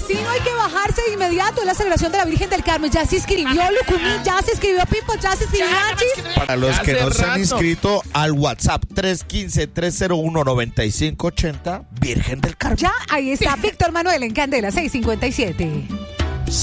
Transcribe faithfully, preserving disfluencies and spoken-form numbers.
vecino hay que bajarse de inmediato. Es la celebración de la Virgen del Carmen. Ya se inscribió Lucumí, ya se inscribió Pipo, ya se inscribió Nachis. Para los que no se han rato. inscrito, al WhatsApp tres uno cinco, tres cero uno, nueve cinco ocho cero, Virgen del Carmen. Ya, ahí está Víctor Manuel en Candela seiscientos cincuenta y siete.